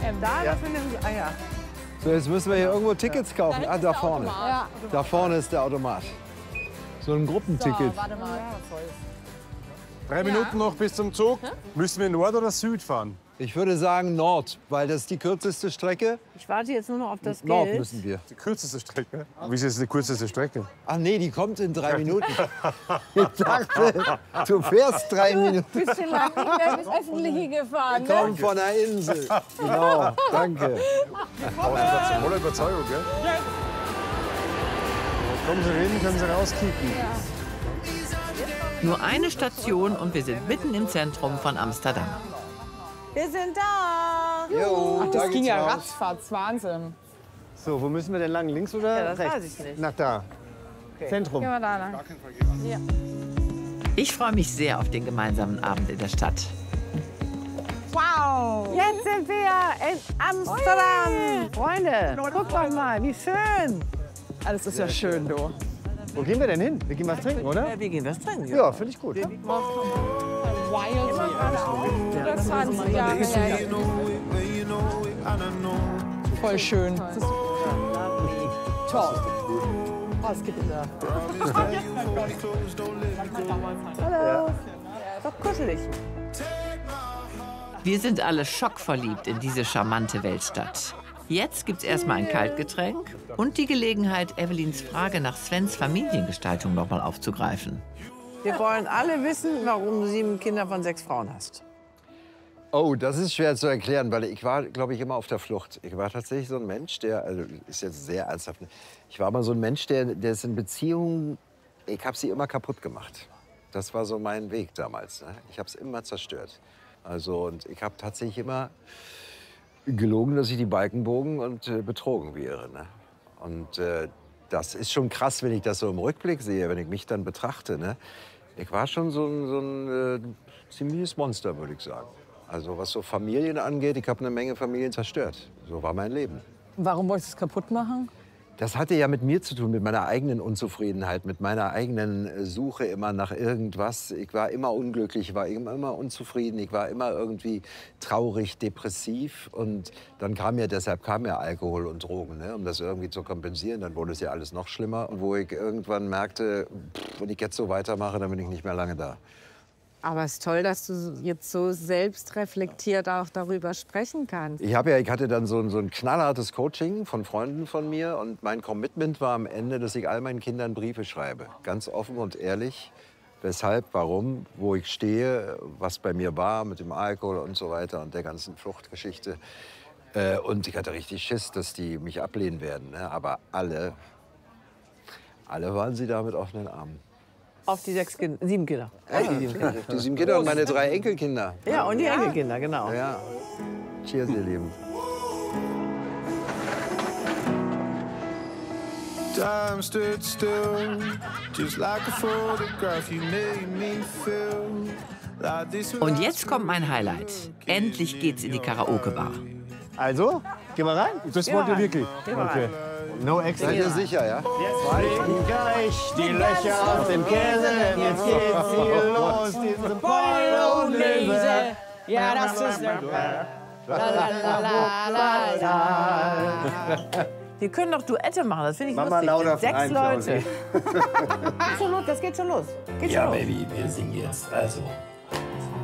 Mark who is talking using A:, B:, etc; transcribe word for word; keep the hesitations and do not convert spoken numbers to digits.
A: Da,
B: Ja.
A: das finden wir. Ah ja.
B: So, jetzt müssen wir hier irgendwo Tickets kaufen.
C: Da
B: Ah,
C: hinten
B: da
C: ist der
B: vorne.
C: Automat.
A: Ja.
B: Da vorne ist der Automat. So ein Gruppenticket.
C: So, warte mal.
D: Drei Minuten noch bis zum Zug. Müssen wir Nord oder Süd fahren?
B: Ich würde sagen Nord, weil das ist die kürzeste Strecke.
A: Ich warte jetzt nur noch auf das
B: Nord
A: Geld.
B: müssen wir.
D: Die kürzeste Strecke. Wie ist jetzt die kürzeste Strecke?
B: Ach nee, die kommt in drei Minuten. Ich dachte, du fährst drei Minuten.
A: Bist du lange nicht mehr bis Öffentliche gefahren, ne?
B: Komm von der Insel. Genau, danke.
D: Voller Überzeugung, gell? Kommen Sie rein, können Sie rauskicken.
E: Nur eine Station und wir sind mitten im Zentrum von Amsterdam.
A: Wir sind da.
B: Jo,
C: Das
B: da
C: ging
B: geht's
C: ja
B: raus.
C: ratzfatz, Wahnsinn.
F: So, wo müssen wir denn lang? Links oder
A: Ja, das
F: rechts?
A: weiß ich nicht.
F: Nach da. Zentrum.
C: Gehen wir da lang.
E: Ich freue mich sehr auf den gemeinsamen Abend in der Stadt.
A: Wow. Jetzt sind wir in Amsterdam. Freunde, guckt doch mal, wie schön.
C: Alles ist ja schön, du.
F: Wo gehen wir denn hin? Wir gehen was trinken, oder?
A: Wir gehen was trinken.
F: Ja, finde ich gut.
C: Wild oder zwanzig Jahre her. Voll schön. Das ist toll. Oh, es gibt da.
A: Hallo. Doch kuschelig.
E: Wir sind alle schockverliebt in diese charmante Weltstadt. Jetzt gibt's erstmal ein Kaltgetränk und die Gelegenheit, Evelyns Frage nach Svens Familiengestaltung noch mal aufzugreifen.
A: Wir wollen alle wissen, warum du sieben Kinder von sechs Frauen hast.
B: Oh, das ist schwer zu erklären, weil ich war, glaube ich, immer auf der Flucht. Ich war tatsächlich so ein Mensch, der, also ist jetzt sehr ernsthaft, ich war immer so ein Mensch, der, der ist in Beziehungen, ich habe sie immer kaputt gemacht. Das war so mein Weg damals. Ne? Ich habe es immer zerstört. Also, und ich habe tatsächlich immer gelogen, dass ich die Balken bogen und äh, betrogen wäre. Ne? Und äh, das ist schon krass, wenn ich das so im Rückblick sehe, wenn ich mich dann betrachte. Ne? Ich war schon so ein, so ein äh, ziemliches Monster, würde ich sagen. Also was so Familien angeht, ich habe eine Menge Familien zerstört. So war mein Leben.
C: Warum wolltest du es kaputt machen?
B: Das hatte ja mit mir zu tun, mit meiner eigenen Unzufriedenheit, mit meiner eigenen Suche immer nach irgendwas. Ich war immer unglücklich, ich war immer, immer unzufrieden, ich war immer irgendwie traurig, depressiv. Und dann kam ja, deshalb kam ja Alkohol und Drogen, ne, um das irgendwie zu kompensieren. Dann wurde es ja alles noch schlimmer. Und wo ich irgendwann merkte, pff, wenn ich jetzt so weitermache, dann bin ich nicht mehr lange da.
A: Aber es ist toll, dass du jetzt so selbstreflektiert auch darüber sprechen kannst.
B: Ich, hab ja, ich hatte dann so ein, so ein knallhartes Coaching von Freunden von mir. Und mein Commitment war am Ende, dass ich all meinen Kindern Briefe schreibe. Ganz offen und ehrlich. Weshalb, warum, wo ich stehe, was bei mir war mit dem Alkohol und so weiter und der ganzen Fluchtgeschichte. Äh, und ich hatte richtig Schiss, dass die mich ablehnen werden. Ne? Aber alle, alle waren sie da mit offenen Armen.
A: Auf die sechs Kinder, sieben Kinder. Äh, die sieben Kinder.
B: Die sieben Kinder und meine drei Enkelkinder.
A: Ja, und die Enkelkinder, genau.
B: Ja. Cheers, ihr Lieben.
G: Time stood still, just like a photograph. You made me feel like this.
E: Und jetzt kommt mein Highlight. Endlich geht's in die Karaoke-Bar.
F: Also, gehen wir rein?
D: Das wollt ihr wirklich?
F: Okay. No extra.
B: Seid ihr sicher, ja?
F: Jetzt fliegen gleich die Löcher aus dem Käse, denn jetzt geht's hier los. Diese Beule und Löse.
C: Ja, das ist der.
A: Wir können doch Duette machen, das finde ich
F: Mach mal
A: lustig.
F: lauter
A: Sechs
F: rein,
A: Leute. Geht schon los, das geht schon los. Geht
H: Ja,
A: schon los.
H: Baby, wir singen jetzt. Also,